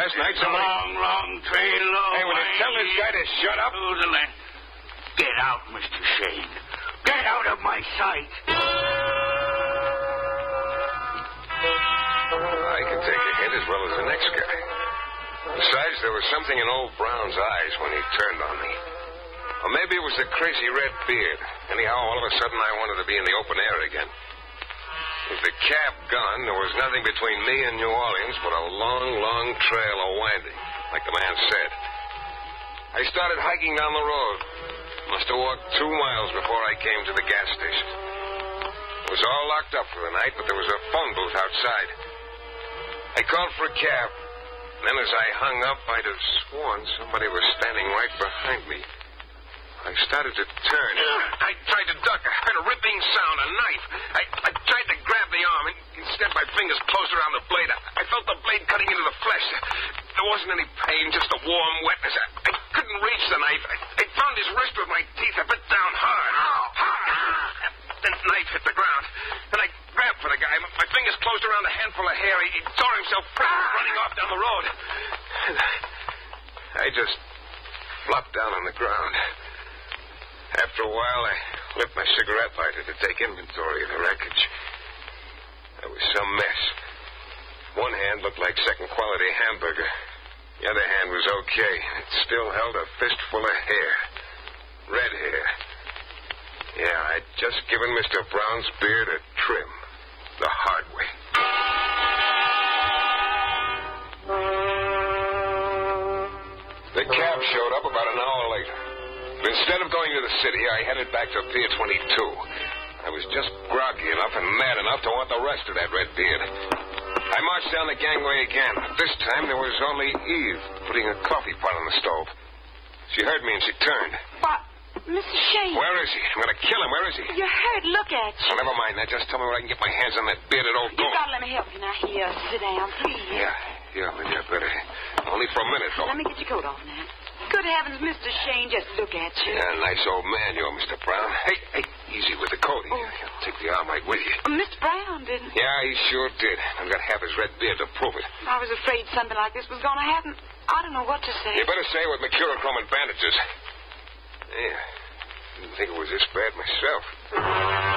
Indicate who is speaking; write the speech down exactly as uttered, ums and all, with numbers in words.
Speaker 1: last night.
Speaker 2: It's a long, long trail.
Speaker 1: Hey, will you tell this guy to shut up?
Speaker 2: To the left. Get out, Mister Shane. Get out of my sight.
Speaker 1: I can take a hint as well as the next guy. Besides, there was something in old Brown's eyes when he turned on me. Or maybe it was the crazy red beard. Anyhow, all of a sudden I wanted to be in the open air again. With the cab gone, there was nothing between me and New Orleans but a long, long trail of winding, like the man said. I started hiking down the road. Must have walked two miles before I came to the gas station. It was all locked up for the night, but there was a phone booth outside. I called for a cab. Then as I hung up, I'd have sworn somebody was standing right behind me. I started to turn. I tried to duck. I heard a ripping sound, a knife. I, I tried to grab the arm, and instead my fingers closed around the blade. I, I felt the blade cutting into the flesh. There wasn't any pain, just a warm wetness. I, I couldn't reach the knife. I, I found his wrist with my teeth. I bit down hard. Hard. Then the knife hit the ground. Then I grabbed for the guy. My fingers closed around a handful of hair. He, he tore himself free, running off down the road. I just flopped down on the ground. After a while, I lit my cigarette lighter to take inventory of the wreckage. There was some mess. One hand looked like second-quality hamburger. The other hand was okay. It still held a fistful of hair. Red hair. Yeah, I'd just given Mister Brown's beard a trim. The hard way. The cab showed up about an hour later. But instead of going to the city, I headed back to Pier twenty-two. I was just groggy enough and mad enough to want the rest of that red beard. I marched down the gangway again. This time there was only Eve putting a coffee pot on the stove. She heard me and she turned.
Speaker 3: What? Mister Shane.
Speaker 1: Where is he? I'm going to kill him. Where is he?
Speaker 3: You're hurt. Look at you.
Speaker 1: Well, never mind that. Just tell me where I can get my hands on that bearded old
Speaker 3: You
Speaker 1: goat.
Speaker 3: gotta let me help you now. Here, sit down, please.
Speaker 1: Yeah, yeah, but yeah, better. Only for a minute, though.
Speaker 3: Let me get your coat off now. Good heavens, Mister Shane, just look at you.
Speaker 1: Yeah, nice old man you are, Mister Brown. Hey, hey, easy with the coat. Oh. He'll take the arm right with you.
Speaker 3: Uh, Mister Brown didn't.
Speaker 1: Yeah, he sure did. I've got half his red beard to prove it.
Speaker 3: I was afraid something like this was going to happen. I don't know what to say.
Speaker 1: You better say it with mercurochrome and bandages. Yeah, didn't think it was this bad myself.